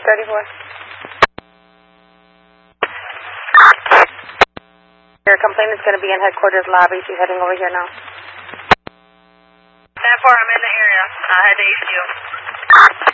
34. Your complaint is going to be in headquarters lobby. She's heading over here now. 10-4, I'm in the area. I'll head to HQ.